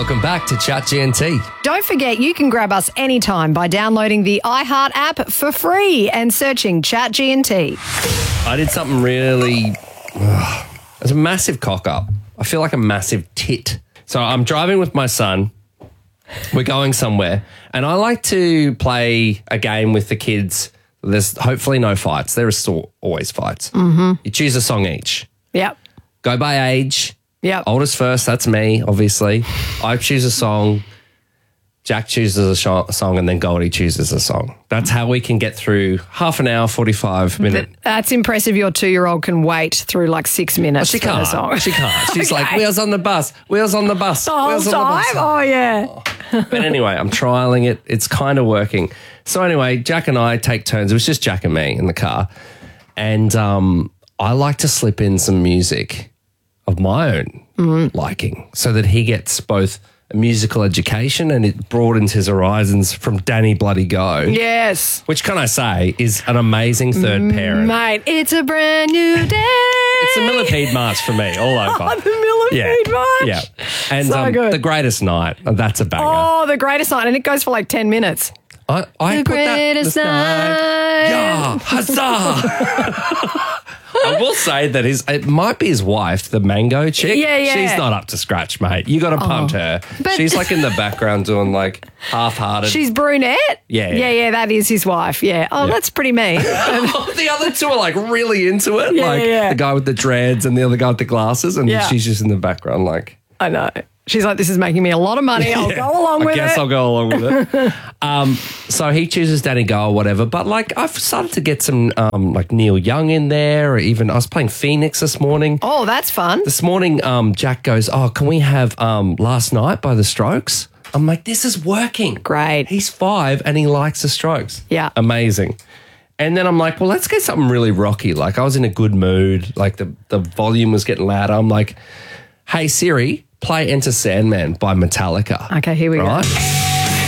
Welcome back to Chat GNT. Don't forget, you can grab us anytime by downloading the iHeart app for free and searching Chat GNT. I did something really... It's a massive cock up. I feel like a massive tit. So I'm driving with my son. We're going somewhere. And I like to play a game with the kids. There's hopefully no fights. There are still always fights. Mm-hmm. You choose a song each. Yep. Go by age. Yep. Oldest first, that's me, obviously. I choose a song. Jack chooses a song, and then Goldie chooses a song. That's how we can get through half an hour, 45 minutes. That's impressive. Your 2-year-old can wait through like 6 minutes. She for can't. the song. She can't. She's Okay. like, wheels on the bus, wheels on the bus. The whole wheels on the bus. time? Oh, yeah. But anyway, I'm trialing it. It's kind of working. So anyway, Jack and I take turns. It was just Jack and me in the car. And I like to slip in some music of my own liking so that he gets both a musical education and it broadens his horizons from Danny Bloody Go. Yes. Which, can I say, is an amazing third parent. Mate, it's a brand new day. It's a Millipede March for me, all over. Oh, the Millipede March. Yeah. And So good. The Greatest Night, that's a banger. Oh, the greatest night. And it goes for like 10 minutes. I The put greatest night. Yeah, huzzah! I will say that it might be his wife, the mango chick. Yeah. She's not up to scratch, mate. You got to punt her. But- She's like in the background doing like half-hearted. She's brunette? Yeah. Yeah, that is his wife. Yeah. Oh, that's pretty mean. The other two are like really into it. Yeah, like yeah. the guy with the dreads and the other guy with the glasses. And Yeah. she's just in the background like... I know. She's like, this is making me a lot of money. I'll go along with it. I guess I'll go along with it. So he chooses Danny Go or whatever. But like I've started to get some like Neil Young in there, or even I was playing Phoenix this morning. Oh, that's fun. This morning, Jack goes, "Oh, can we have Last Night by the Strokes?" I'm like, "This is working." Great. He's 5 and he likes the Strokes. Yeah. Amazing. And then I'm like, well, let's get something really rocky. Like I was in a good mood. Like the volume was getting louder. I'm like, hey, Siri, play Enter Sandman by Metallica. Okay, here we go. Right?